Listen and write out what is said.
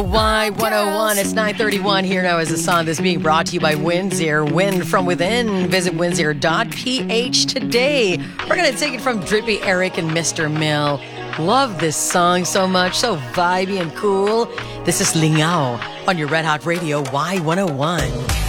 Y101, it's 9:31 here now as the song that's being brought to you by Windsor. Wind from within. Visit windsor.ph today. We're going to take it from Drippy Eric and Mr. Mill. Love this song so much, so vibey and cool. This is Lingao on your Red Hot Radio Y101.